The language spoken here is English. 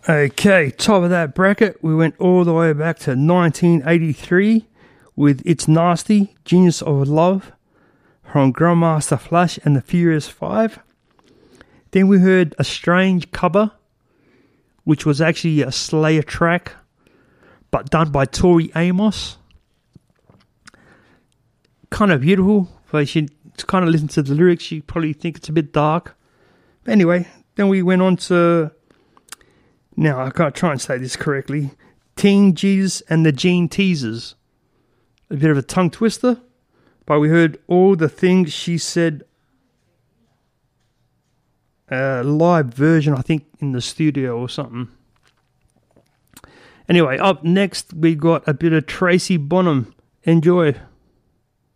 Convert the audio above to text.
Okay, top of that bracket, we went all the way back to 1983 with It's Nasty, Genius of Love from Grandmaster Flash and the Furious 5. Then we heard A Strange cover, which was actually a Slayer track, but done by Tori Amos. Kind of beautiful, but you should kind of listen to the lyrics, you probably think it's a bit dark. But anyway, then we went on to... Now, I can't try and say this correctly. Teen Jesus and the Gene Teasers. A bit of a tongue twister. But we heard All the Things She Said. Live version, I think, in the studio or something. Anyway, up next, we got a bit of Tracy Bonham. Enjoy.